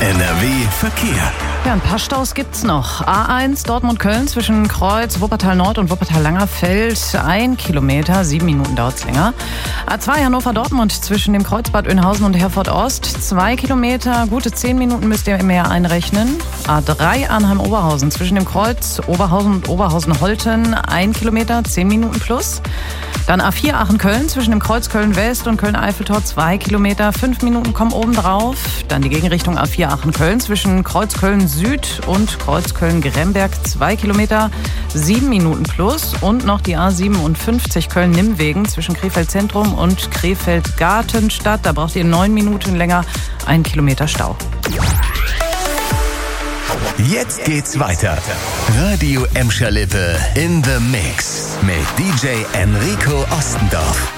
NRW Verkehr. Ja, ein paar Staus gibt's noch. A1 Dortmund-Köln zwischen Kreuz Wuppertal-Nord und Wuppertal-Langerfeld 1 Kilometer, 7 Minuten dauert's länger. A2 Hannover-Dortmund zwischen dem Kreuzbad Oeynhausen und Herford-Ost 2 Kilometer, gute 10 Minuten müsst ihr mehr einrechnen. A3 Arnheim-Oberhausen zwischen dem Kreuz Oberhausen und Oberhausen-Holten 1 Kilometer, 10 Minuten plus. Dann A4 Aachen-Köln zwischen dem Kreuz Köln-West und Köln-Eiffeltor 2 Kilometer, 5 Minuten kommen oben drauf. Dann die Gegenrichtung A4 Aachen-Köln zwischen Kreuz Köln-Süd und Kreuz Köln-Geremberg 2 Kilometer, 7 Minuten plus. Und noch die A57 Köln-Nimmwegen zwischen Krefeld-Zentrum und Krefeld-Gartenstadt. Da braucht ihr 9 Minuten länger, 1 Kilometer Stau. Jetzt geht's weiter. Radio Emscher-Lippe in the Mix mit DJ Enrico Ostendorf.